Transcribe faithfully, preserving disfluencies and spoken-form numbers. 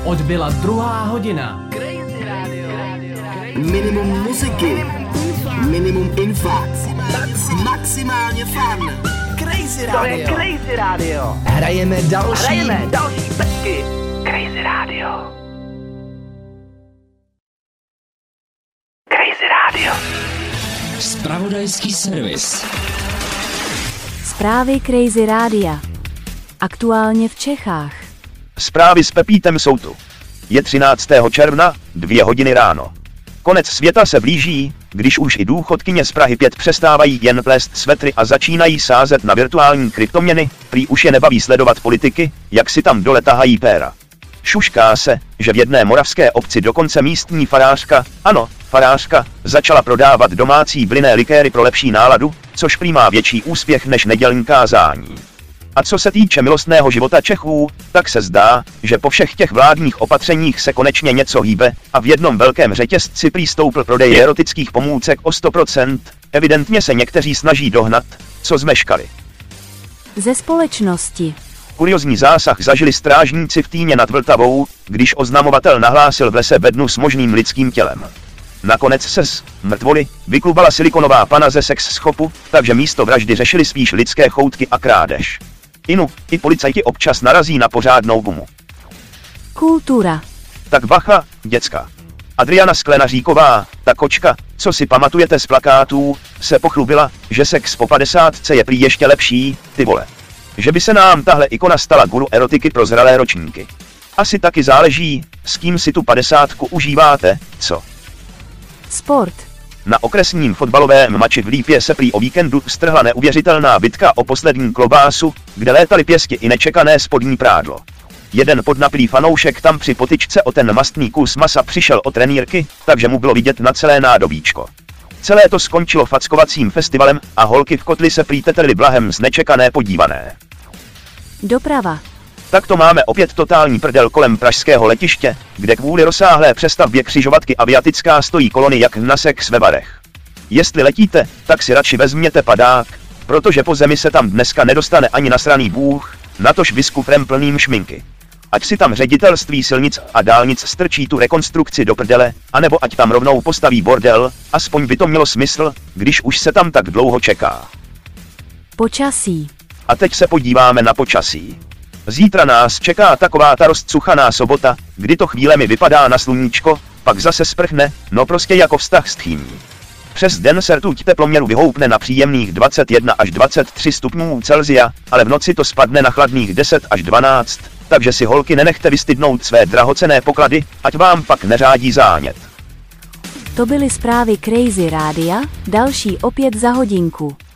Odbyla druhá hodina. Crazy Radio. Minimum muziky, minimum informací, maximálně fun. Crazy Radio. To je Crazy Radio. Hrajeme další. Hrajeme další pecky. Crazy Radio. Crazy Radio. Zpravodajský servis. Zprávy Crazy Rádia. Aktuálně v Čechách. Zprávy s Pepítem jsou tu. Je třináctého června, dvě hodiny ráno. Konec světa se blíží, když už i důchodkyně z Prahy pět přestávají jen plést svetry a začínají sázet na virtuální kryptoměny, prý už je nebaví sledovat politiky, jak si tam dole tahají péra. Šušká se, že v jedné moravské obci dokonce místní farářka, ano, farářka, začala prodávat domácí blinné likéry pro lepší náladu, což prý má větší úspěch než nedělní kázání. A co se týče milostného života Čechů, tak se zdá, že po všech těch vládních opatřeních se konečně něco hýbe a v jednom velkém řetězci prý stoupl prodej erotických pomůcek o sto procent, evidentně se někteří snaží dohnat, co zmeškali. Ze společnosti. Kuriozní zásah zažili strážníci v Týně nad Vltavou, když oznamovatel nahlásil v lese bednu s možným lidským tělem. Nakonec se z mrtvoly vyklubala silikonová pana ze sex schopu, takže místo vraždy řešili spíš lidské choutky a krádež. Inu, i policajti občas narazí na pořádnou gumu. Kultura. Tak bacha, děcka. Adriana Sklenaříková, ta kočka, co si pamatujete z plakátů, se pochlubila, že sex po padesátce je prý ještě lepší, ty vole. Že by se nám tahle ikona stala guru erotiky pro zralé ročníky. Asi taky záleží, s kým si tu padesátku užíváte, co? Sport. Na okresním fotbalovém mači v Lípě se prý o víkendu strhla neuvěřitelná bitka o poslední klobásu, kde létaly pěsti i nečekané spodní prádlo. Jeden podnapilý fanoušek tam při potyčce o ten mastný kus masa přišel o trenýrky, takže mu bylo vidět na celé nádobíčko. Celé to skončilo fackovacím festivalem a holky v kotli se prý tetrly blahem z nečekané podívané. Doprava. Tak to máme opět totální prdel kolem pražského letiště, kde kvůli rozsáhlé přestavbě křižovatky aviatická stojí kolony jak na sex ve barech. Jestli letíte, tak si radši vezměte padák, protože po zemi se tam dneska nedostane ani nasraný bůh, natož viskufrem plným šminky. Ať si tam ředitelství silnic a dálnic strčí tu rekonstrukci do prdele, anebo ať tam rovnou postaví bordel, aspoň by to mělo smysl, když už se tam tak dlouho čeká. Počasí. A teď se podíváme na počasí. Zítra nás čeká taková ta rozcuchaná sobota, kdy to chvílemi vypadá na sluníčko, pak zase sprchne, no prostě jako vztah s tchýní. Přes den se rtuť teploměru vyhoupne na příjemných dvacet jedna až dvacet tři stupňů Celsia, ale v noci to spadne na chladných deset až dvanáct, takže si holky nenechte vystydnout své drahocenné poklady, ať vám pak neřádí zánět. To byly zprávy Crazy Rádia, další opět za hodinku.